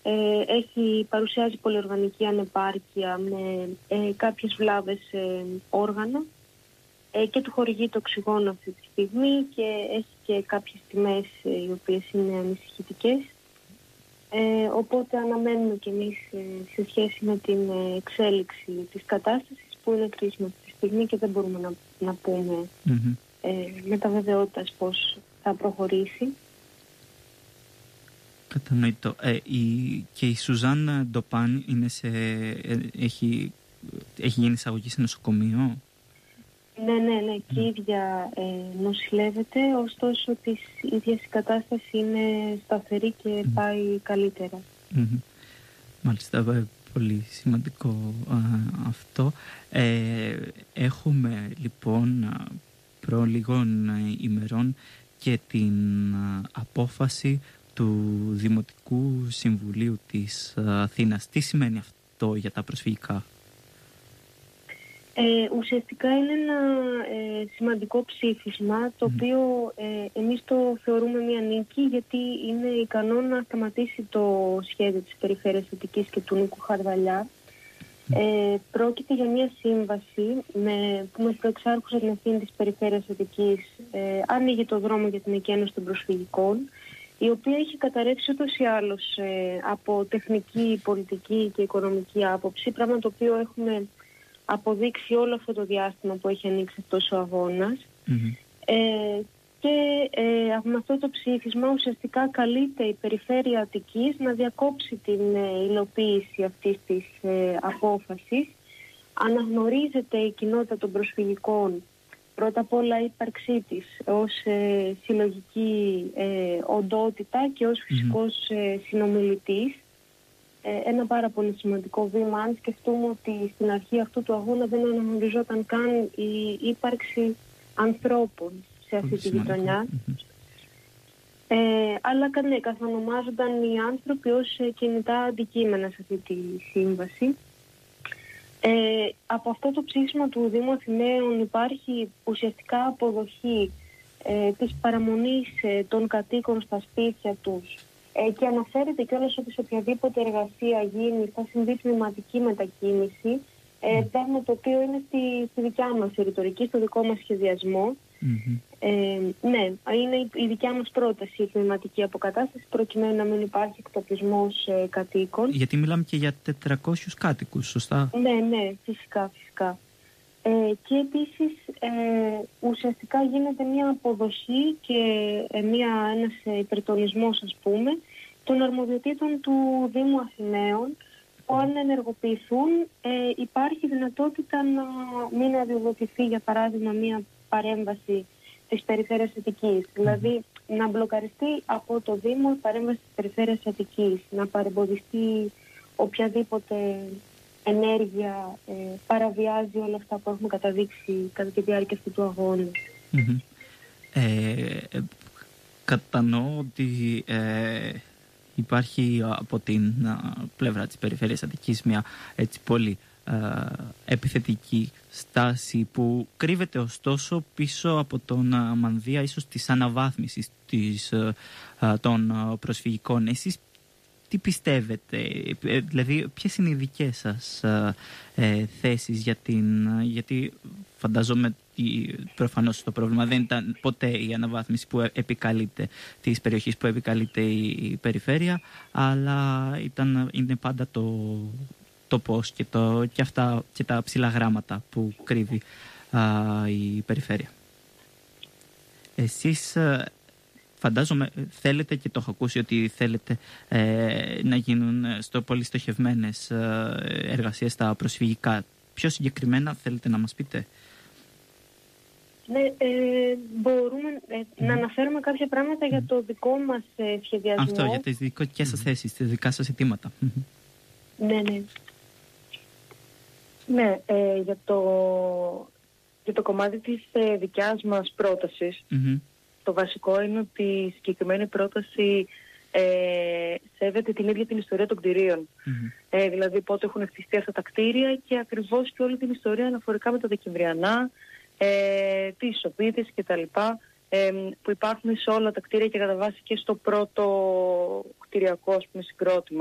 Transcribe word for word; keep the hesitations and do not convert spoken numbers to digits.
Ε, έχει, παρουσιάζει πολυοργανική ανεπάρκεια με ε, κάποιες βλάβες ε, όργανα ε, και του χορηγεί το οξυγόνο αυτή τη στιγμή και έχει και κάποιες τιμές ε, οι οποίες είναι ανησυχητικές. Ε, οπότε αναμένουμε κι εμείς ε, σε σχέση με την ε, εξέλιξη της κατάστασης που είναι κρίσιμη αυτή τη στιγμή και δεν μπορούμε να, να πούμε mm-hmm. ε, με τα βεβαιότητας πώς θα προχωρήσει. Κατανοητό. Ε, η, και η Σουζάν Ντοπάν είναι σε, ε, έχει, έχει γίνει εισαγωγή σε νοσοκομείο. Ναι, ναι, ναι. Και η ίδια ε, νοσηλεύεται, ωστόσο της ίδιας η κατάσταση είναι σταθερή και mm. πάει καλύτερα. Mm-hmm. Μάλιστα, πολύ σημαντικό α, αυτό. Ε, έχουμε λοιπόν προ λίγων ημερών και την α, απόφαση του Δημοτικού Συμβουλίου της Αθήνας. Τι σημαίνει αυτό για τα προσφυγικά? Ε, ουσιαστικά είναι ένα ε, σημαντικό ψήφισμα το mm. οποίο ε, εμείς το θεωρούμε μια νίκη γιατί είναι ικανό να σταματήσει το σχέδιο της Περιφέρειας Αττικής και του Νίκου Χαρδαλιά. Mm. Ε, πρόκειται για μια σύμβαση με, που με προεξάρχουσα την ευθύνη της Περιφέρειας Αττικής ε, άνοιγε το δρόμο για την εκένωση των προσφυγικών, η οποία έχει καταρρεύσει ούτως ή άλλως ε, από τεχνική, πολιτική και οικονομική άποψη, πράγμα το οποίο έχουμε αποδείξει όλο αυτό το διάστημα που έχει ανοίξει αυτός ο αγώνας. Mm-hmm. Ε, και ε, με αυτό το ψήφισμα ουσιαστικά καλείται η Περιφέρεια Αττικής να διακόψει την ε, υλοποίηση αυτής της ε, απόφασης. Αναγνωρίζεται η κοινότητα των προσφυγικών, πρώτα απ' όλα η ύπαρξή της ως ε, συλλογική ε, οντότητα και ως φυσικός ε, συνομιλητής. Ένα πάρα πολύ σημαντικό βήμα, αν σκεφτούμε ότι στην αρχή αυτού του αγώνα δεν αναγνωριζόταν καν η ύπαρξη ανθρώπων σε αυτή τη γειτονιά. Mm-hmm. Ε, αλλά ναι, καθονομάζονταν οι άνθρωποι ως κινητά αντικείμενα σε αυτή τη σύμβαση. Ε, από αυτό το ψήφισμα του Δήμου Αθηναίων υπάρχει ουσιαστικά αποδοχή ε, της παραμονής ε, των κατοίκων στα σπίτια τους. Ε, και αναφέρεται κιόλας ότι σε οποιαδήποτε εργασία γίνει θα συμβεί τμηματική μετακίνηση, ε, πράγμα το οποίο είναι στη, στη δικιά μας ρητορική, στο δικό μας σχεδιασμό. Mm-hmm. Ε, ναι, είναι η, η δικιά μας πρόταση η τμηματική αποκατάσταση προκειμένου να μην υπάρχει εκτοπισμός ε, κατοίκων. Γιατί μιλάμε και για τετρακόσιους κάτοικους, σωστά? Ναι, ναι, φυσικά, φυσικά. Ε, και επίσης ε, ουσιαστικά γίνεται μια αποδοχή και ε, μια, ένας ε, υπερτονισμός ας πούμε των αρμοδιοτήτων του Δήμου Αθηναίων που αν ενεργοποιηθούν ε, υπάρχει δυνατότητα να μην αδειοδοτηθεί για παράδειγμα μια παρέμβαση της Περιφέρειας Αττικής. Mm. Δηλαδή να μπλοκαριστεί από το Δήμο η παρέμβαση της Περιφέρειας Αττικής, να παρεμποδιστεί οποιαδήποτε ενέργεια ε, παραβιάζει όλα αυτά που έχουμε καταδείξει κατά τη διάρκεια αυτού του αγώνα. Mm-hmm. Ε, κατανοώ ότι ε, υπάρχει από την α, πλευρά της Περιφέρειας Αττικής μια έτσι πολύ α, επιθετική στάση που κρύβεται ωστόσο πίσω από τον α, μανδύα ίσως της αναβάθμισης της, α, των α, προσφυγικών. Εσείς τι πιστεύετε, δηλαδή ποιες είναι οι δικές σας ε, θέσεις για την, γιατί φανταζόμαι ότι προφανώς το πρόβλημα δεν ήταν ποτέ η αναβάθμιση που επικαλείται της περιοχής που επικαλείται η, η περιφέρεια, αλλά ήταν, είναι πάντα το, το πώς και, το, και, αυτά, και τα ψηλά γράμματα που κρύβει α, η περιφέρεια. Εσείς φαντάζομαι θέλετε και το έχω ακούσει ότι θέλετε ε, να γίνουν στο πολύ στοχευμένες ε, εργασίες στα προσφυγικά. Πιο συγκεκριμένα θέλετε να μας πείτε? Ναι, ε, μπορούμε ε, mm. να αναφέρουμε κάποια πράγματα mm. για το δικό μας ε, σχεδιασμό. Αυτό, για τις δικές σας θέσεις, τις δικά σας αιτήματα. Ναι, ναι. Ναι, ε, για, το, για το κομμάτι της ε, δικιάς μας πρότασης, mm-hmm. το βασικό είναι ότι η συγκεκριμένη πρόταση ε, σέβεται την ίδια την ιστορία των κτηρίων. Mm-hmm. Ε, δηλαδή πότε έχουν χτιστεί αυτά τα κτίρια και ακριβώς και όλη την ιστορία αναφορικά με τα Δεκεμβριανά, ε, τις ισοπίδες κτλ. Ε, που υπάρχουν σε όλα τα κτίρια και κατά βάση και στο πρώτο κτηριακό ας πούμε, συγκρότημα.